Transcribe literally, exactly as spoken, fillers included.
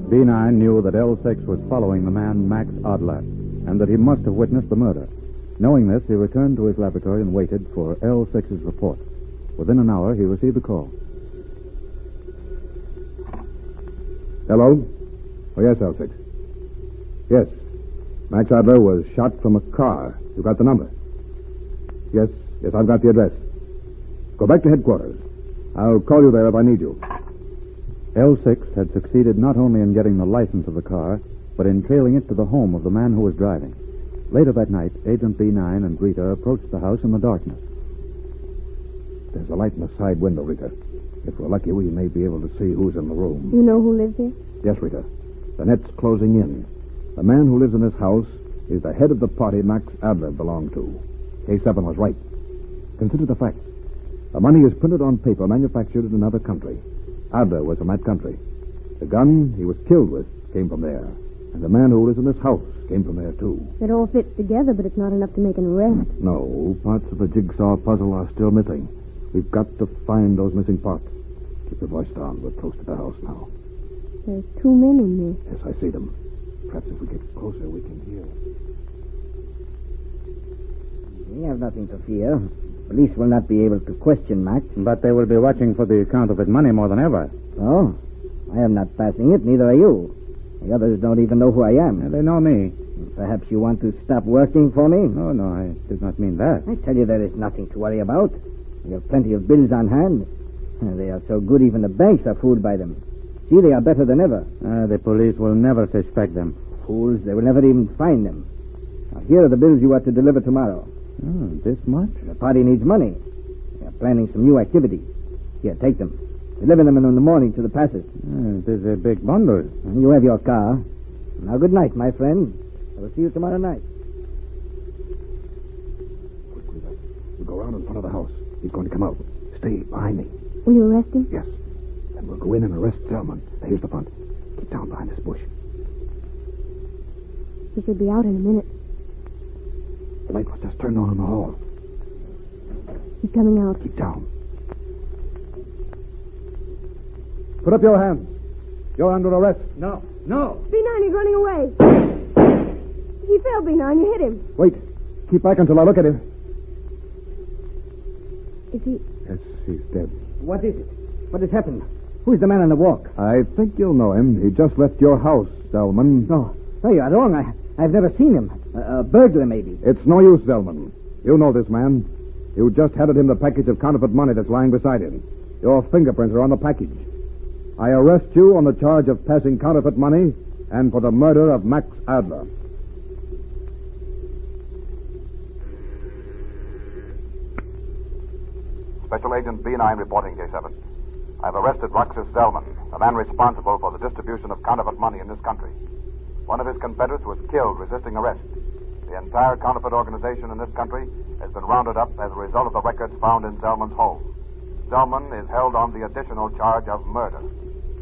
B nine knew that L six was following the man Max Adler, and that he must have witnessed the murder. Knowing this, he returned to his laboratory and waited for L six's report. Within an hour, he received a call. Hello? Oh, yes, L six. Yes. Max Adler was shot from a car. You got the number? Yes, yes, I've got the address. Go back to headquarters. I'll call you there if I need you. L six had succeeded not only in getting the license of the car, but in trailing it to the home of the man who was driving. Later that night, Agent B nine and Rita approached the house in the darkness. There's a light in the side window, Rita. If we're lucky, we may be able to see who's in the room. You know who lives here? Yes, Rita. The net's closing in. The man who lives in this house is the head of the party Max Adler belonged to. K seven was right. Consider the facts. The money is printed on paper manufactured in another country. Adler was from that country. The gun he was killed with came from there. And the man who lives in this house came from there, too. It all fits together, but it's not enough to make an arrest. No, parts of the jigsaw puzzle are still missing. We've got to find those missing parts. Keep your voice down. We're close to the house now. There's two men in there. Yes, I see them. Perhaps if we get closer, we can hear. We have nothing to fear. Police will not be able to question Max. But they will be watching for the counterfeit money more than ever. Oh? I am not passing it, neither are you. The others don't even know who I am. Yeah, they know me. Perhaps you want to stop working for me? No, no, I did not mean that. I tell you, there is nothing to worry about. We have plenty of bills on hand. They are so good, even the banks are fooled by them. See, they are better than ever. Uh, the police will never suspect them. Fools, they will never even find them. Now, here are the bills you are to deliver tomorrow. Oh, this much? The party needs money. They are planning some new activity. Here, take them. Deliver them in the morning to the passage. Uh, it is a big bundle. And you have your car. Now, good night, my friend. I will see you tomorrow night. Quickly, then. We'll go around in front of the house. He's going to come out. Stay behind me. Will you arrest him? Yes. Then we'll go in and arrest Zellman. Now, here's the front. Keep down behind this bush. He should be out in a minute. The light was just turned on in the hall. He's coming out. Keep down. Put up your hands. You're under arrest. No, no. B nine, he's running away. He fell, B nine. You hit him. Wait. Keep back until I look at him. Is he... Yes, he's dead. What is it? What has happened? Who's the man on the walk? I think you'll know him. He just left your house, Zellman. No. No, you are wrong. I, I've never seen him. A, a burglar, maybe. It's no use, Zellman. You know this man. You just handed him the package of counterfeit money that's lying beside him. Your fingerprints are on the package. I arrest you on the charge of passing counterfeit money and for the murder of Max Adler. Special Agent B nine reporting, K seven. I've arrested Roxas Zellman, the man responsible for the distribution of counterfeit money in this country. One of his confederates was killed resisting arrest. The entire counterfeit organization in this country has been rounded up as a result of the records found in Zellman's home. Zellman is held on the additional charge of murder.